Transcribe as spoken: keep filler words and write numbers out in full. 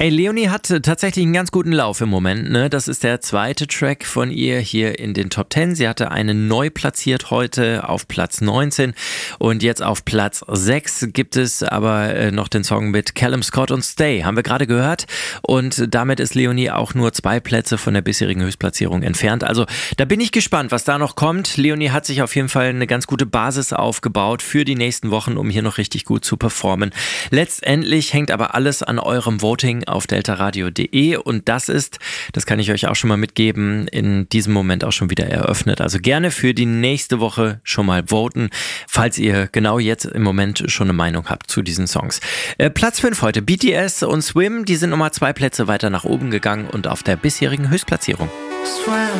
Ey, Leonie hat tatsächlich einen ganz guten Lauf im Moment, ne? Das ist der zweite Track von ihr hier in den Top Ten. Sie hatte einen neu platziert heute auf Platz neunzehn und jetzt auf Platz sechs gibt es aber äh, noch den Song mit Callum Scott und Stay, haben wir gerade gehört, und damit ist Leonie auch nur zwei Plätze von der bisherigen Höchstplatzierung entfernt. Also da bin ich gespannt, was da noch kommt. Leonie hat sich auf jeden Fall eine ganz gute Basis aufgebaut für die nächsten Wochen, um hier noch richtig gut zu performen. Letztendlich hängt aber alles an eurem Voting auf delta radio punkt de und das ist, das kann ich euch auch schon mal mitgeben, in diesem Moment auch schon wieder eröffnet. Also gerne für die nächste Woche schon mal voten, falls ihr genau jetzt im Moment schon eine Meinung habt zu diesen Songs. Äh, Platz fünf heute, B T S und Swim, die sind nochmal zwei Plätze weiter nach oben gegangen und auf der bisherigen Höchstplatzierung. Swim.